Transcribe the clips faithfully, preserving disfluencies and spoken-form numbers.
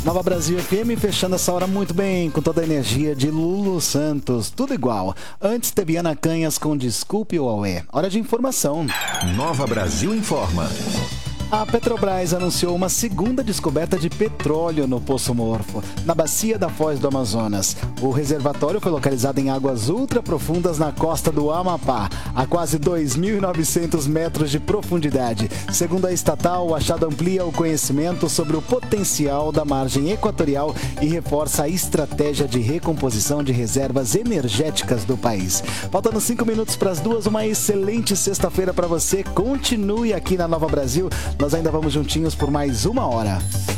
Nova Brasil F M fechando essa hora muito bem, com toda a energia de Lulu Santos, tudo igual. Antes teve Ana Canhas com Desculpe o Auê. Hora de informação. Nova Brasil informa. A Petrobras anunciou uma segunda descoberta de petróleo no Poço Morfo, na bacia da Foz do Amazonas. O reservatório foi localizado em águas ultraprofundas na costa do Amapá, a quase dois mil e novecentos metros de profundidade. Segundo a estatal, o achado amplia o conhecimento sobre o potencial da margem equatorial e reforça a estratégia de recomposição de reservas energéticas do país. Faltando cinco minutos para as duas, uma excelente sexta-feira para você. Continue aqui na Nova Brasil. Nós ainda vamos juntinhos por mais uma hora.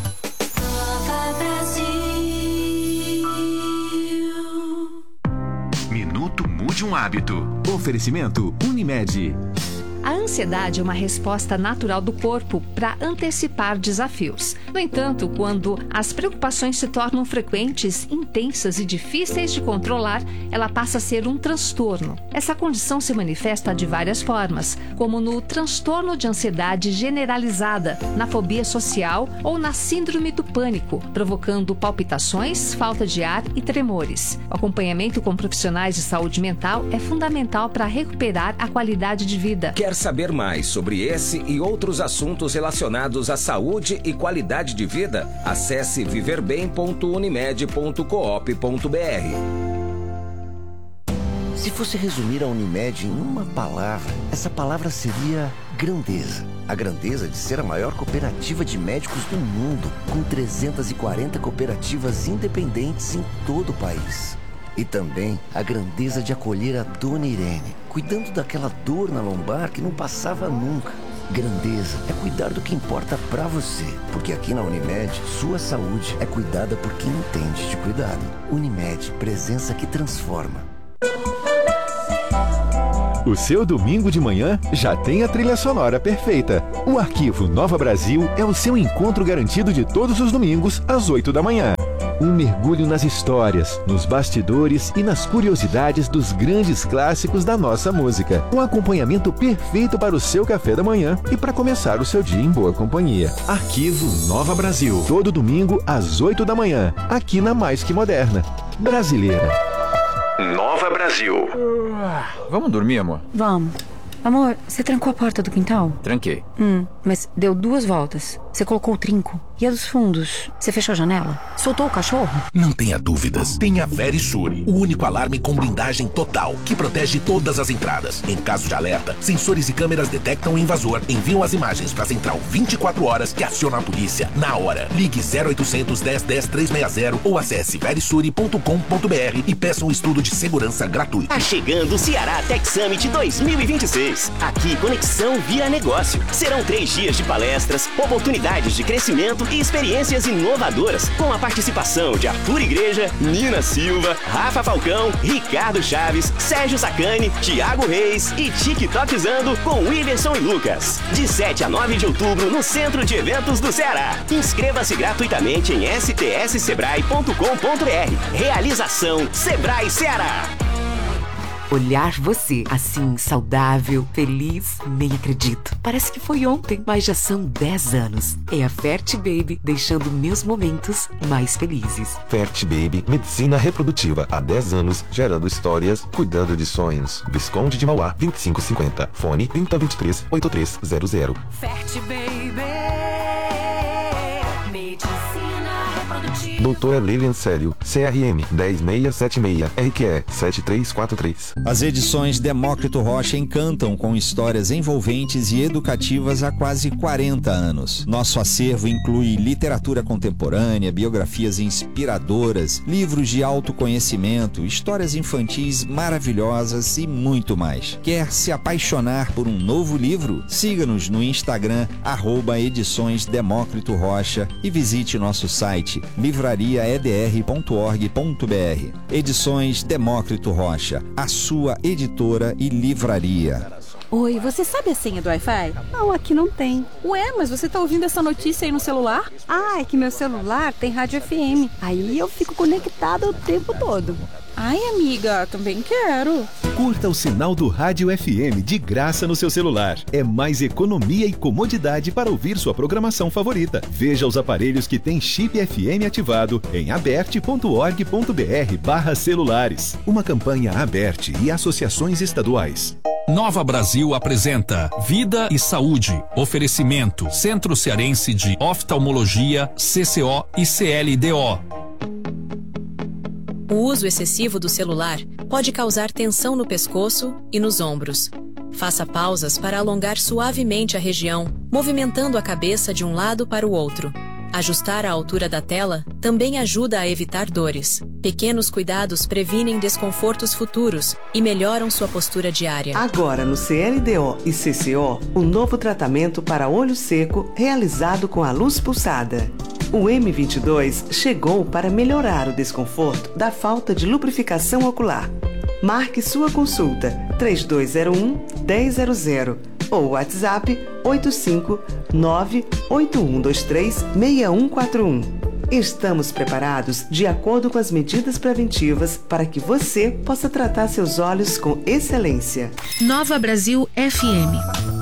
Minuto Mude um Hábito. Oferecimento Unimed. A ansiedade é uma resposta natural do corpo para antecipar desafios. No entanto, quando as preocupações se tornam frequentes, intensas e difíceis de controlar, ela passa a ser um transtorno. Essa condição se manifesta de várias formas, como no transtorno de ansiedade generalizada, na fobia social ou na síndrome do pânico, provocando palpitações, falta de ar e tremores. O acompanhamento com profissionais de saúde mental é fundamental para recuperar a qualidade de vida. Quer saber mais sobre esse e outros assuntos relacionados à saúde e qualidade de vida? Acesse viver bem ponto unimed ponto coop ponto br. Se fosse resumir a Unimed em uma palavra, essa palavra seria grandeza. A grandeza de ser a maior cooperativa de médicos do mundo, com trezentas e quarenta cooperativas independentes em todo o país. E também a grandeza de acolher a Dona Irene, cuidando daquela dor na lombar que não passava nunca. Grandeza é cuidar do que importa pra você, porque aqui na Unimed, sua saúde é cuidada por quem entende de cuidado. Unimed, presença que transforma. O seu domingo de manhã já tem a trilha sonora perfeita. O Arquivo Nova Brasil é o seu encontro garantido de todos os domingos, às oito da manhã. Um mergulho nas histórias, nos bastidores e nas curiosidades dos grandes clássicos da nossa música. Um acompanhamento perfeito para o seu café da manhã e para começar o seu dia em boa companhia. Arquivo Nova Brasil. Todo domingo, às oito da manhã, aqui na Mais Que Moderna. Brasileira. Nova Brasil. Vamos dormir, amor? Vamos. Amor, você trancou a porta do quintal? Tranquei. Hum, mas deu duas voltas. Você colocou o trinco. E a dos fundos? Você fechou a janela? Soltou o cachorro? Não tenha dúvidas. Tem a Verisure, o único alarme com blindagem total, que protege todas as entradas. Em caso de alerta, sensores e câmeras detectam o invasor, enviam as imagens para a central vinte e quatro horas que aciona a polícia na hora. Ligue zero oitocentos, dez, dez, trezentos e sessenta ou acesse verisure ponto com ponto br e peça um estudo de segurança gratuito. Tá chegando o Ceará Tech Summit dois mil e vinte e seis. Aqui, conexão vira negócio. Serão três dias de palestras, oportunidades de crescimento e experiências inovadoras, com a participação de Arthur Igreja, Nina Silva, Rafa Falcão, Ricardo Chaves, Sérgio Sacani, Thiago Reis e TikTokizando com Whindersson e Lucas. De sete a nove de outubro no Centro de Eventos do Ceará. Inscreva-se gratuitamente em s t s sebrae ponto com ponto br. Realização Sebrae Ceará. Olhar você assim, saudável, feliz, nem acredito. Parece que foi ontem, mas já são dez anos. É a Fert Baby deixando meus momentos mais felizes. Fert Baby, medicina reprodutiva há dez anos, gerando histórias, cuidando de sonhos. Visconde de Mauá, vinte e cinco cinquenta. Fone trinta, vinte e três, oitenta e três zero zero. Fert Baby, medicina reprodutiva. Doutora Lilian Célio, C R M dez mil seiscentos e setenta e seis, R Q E sete três quatro três. As edições Demócrito Rocha encantam com histórias envolventes e educativas há quase quarenta anos. Nosso acervo inclui literatura contemporânea, biografias inspiradoras, livros de autoconhecimento, histórias infantis maravilhosas e muito mais. Quer se apaixonar por um novo livro? Siga-nos no Instagram, arroba Edições Demócrito Rocha e visite nosso site livraria e d r ponto org ponto b r. Edições Demócrito Rocha, a sua editora e livraria. Oi, você sabe a senha do Wi-Fi? Não, aqui não tem. Ué, mas você tá ouvindo essa notícia aí no celular? Ah, é que meu celular tem rádio F M. Aí eu fico conectada o tempo todo. Ai, amiga, também quero. Curta o sinal do Rádio F M de graça no seu celular. É mais economia e comodidade para ouvir sua programação favorita. Veja os aparelhos que têm chip F M ativado em aberte ponto org ponto br barra celulares. Uma campanha Aberte e associações estaduais. Nova Brasil apresenta Vida e Saúde. Oferecimento Centro Cearense de Oftalmologia, C C O e C L D O. O uso excessivo do celular pode causar tensão no pescoço e nos ombros. Faça pausas para alongar suavemente a região, movimentando a cabeça de um lado para o outro. Ajustar a altura da tela também ajuda a evitar dores. Pequenos cuidados previnem desconfortos futuros e melhoram sua postura diária. Agora no C L D O e C C O, um novo tratamento para olho seco realizado com a luz pulsada. O M vinte e dois chegou para melhorar o desconforto da falta de lubrificação ocular. Marque sua consulta três dois zero um, um zero zero zero ou WhatsApp oito cinco nove oito um dois três seis um quatro um. Estamos preparados de acordo com as medidas preventivas para que você possa tratar seus olhos com excelência. Nova Brasil F M.